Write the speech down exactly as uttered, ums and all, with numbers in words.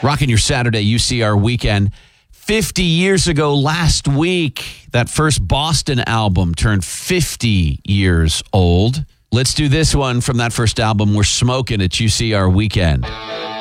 Rocking your Saturday U C R weekend. fifty years ago last week, that first Boston album turned fifty years old. Let's do this one from that first album. We're smoking at U C R weekend.